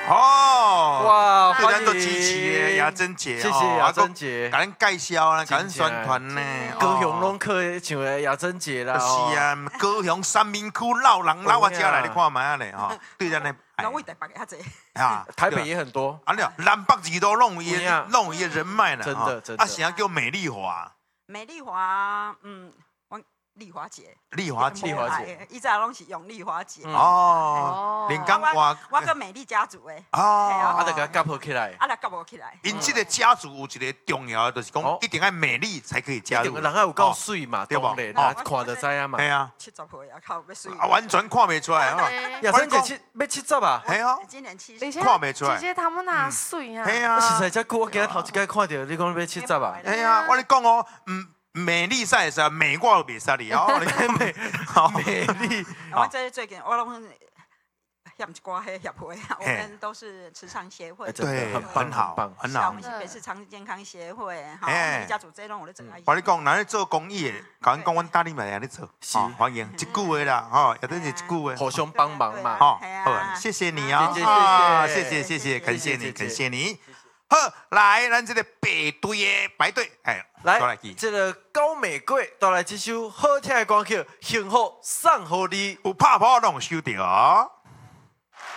哦， 哇， 对， 欢迎咱都支持的雅珍姐， 谢谢雅珍姐， 给咱介绍啦，给咱宣传呢。 高雄拢去像个雅珍姐啦， 是啊，高雄三民区老人老我家来，你看卖啊咧吼，对咱的。 那为台北较济， 啊， 台北也很多。 啊，南北二都弄伊的人脉呢， 真的真的。 啊，啥叫美丽华？ 美丽华，丽华姐， 丽华姐， 以前拢是用丽华姐。 哦，连讲我个美丽家族诶。 哦，啊，就甲结合起来。 啊，来结合起来。 因这个家族有一个重要的，就是讲一定要美丽才可以加入。 人要有够水嘛，对不？啊，看就知啊嘛。 系啊。 70岁啊，靠要水。 啊，完全看不出来啊。 雅珍姐要70啊？ 系啊。 今年70。 看不出来。 姐姐他们哪水啊？ 系啊。 我实在真久，我今日头一摆看到你讲要70啊。 哎呀，我跟你讲哦，美丽赛是美我都袂使你哦， 美丽。 我这最近我拢协一寡迄协会啊，我们都是慈善协会， 对，很好，很好。 像我们新北市长健康协会，哈，美丽家族这拢有咧做。 我跟你讲，若咧做公益的，甲阮讲，阮带你们来咧做，欢迎一句话啦，吼，也都是一句话， 互相帮忙嘛， 好，谢谢你啊，谢谢，感谢你。好，来，咱这个排队，哎， 来，这个高美贵带来这首好听的歌曲《幸福送予你》， 有拍谱拢收到。